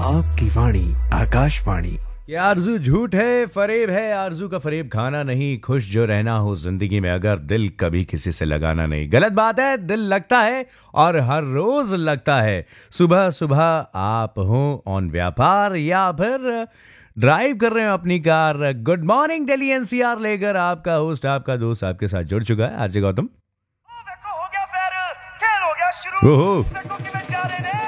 आपकी वाणी आकाशवाणी। ये आरजू झूठ है, फरेब है, आरजू का फरेब खाना नहीं, खुश जो रहना हो जिंदगी में अगर दिल कभी किसी से लगाना नहीं। गलत बात है, दिल लगता है और हर रोज लगता है। सुबह सुबह आप हो ऑन व्यापार या फिर ड्राइव कर रहे हो अपनी car. Good morning Delhi NCR लेकर आपका होस्ट, आपका दोस्त आपके साथ जुड़ चुका है आरजे गौतम। देखो हो गया फेर, खेल हो गया शुरू। ओहो। देखो किवें जा रहे ने